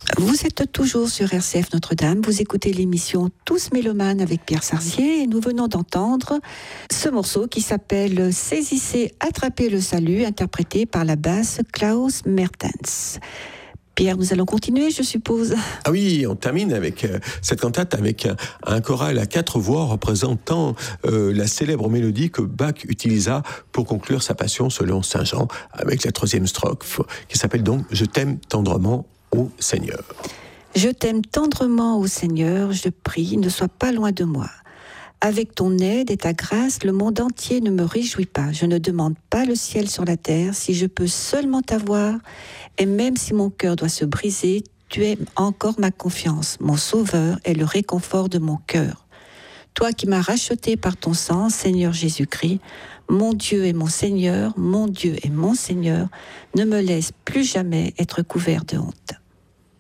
Vous êtes toujours sur RCF Notre-Dame, vous écoutez l'émission Tous Mélomanes avec Pierre Sarzier et nous venons d'entendre ce morceau qui s'appelle Saisissez, attrapez le salut, interprété par la basse Klaus Mertens. Pierre, nous allons continuer, je suppose. Ah oui, on termine avec cette cantate avec un choral à 4 voix représentant la célèbre mélodie que Bach utilisa pour conclure sa passion selon Saint Jean, avec la 3e strophe qui s'appelle donc « Je t'aime tendrement, ô Seigneur ». Je t'aime tendrement, ô Seigneur, je prie, ne sois pas loin de moi. Avec ton aide et ta grâce, le monde entier ne me réjouit pas. Je ne demande pas le ciel sur la terre, si je peux seulement t'avoir. Et même si mon cœur doit se briser, tu es encore ma confiance, mon sauveur et le réconfort de mon cœur. Toi qui m'as racheté par ton sang, Seigneur Jésus-Christ, mon Dieu et mon Seigneur, mon Dieu et mon Seigneur, ne me laisse plus jamais être couvert de honte.